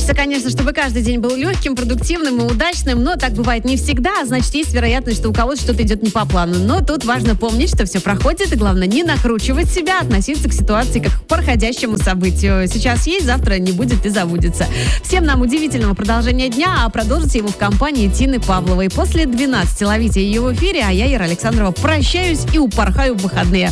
Хочется, конечно, чтобы каждый день был легким, продуктивным и удачным, но так бывает не всегда, а значит, есть вероятность, что у кого-то что-то идет не по плану. Но тут важно помнить, что все проходит, и главное, не накручивать себя, относиться к ситуации как к проходящему событию. Сейчас есть, завтра не будет и забудется. Всем нам удивительного продолжения дня, а продолжите его в компании Тины Павловой. После 12 ловите ее в эфире, а я, Ира Александрова, прощаюсь и упорхаю в выходные.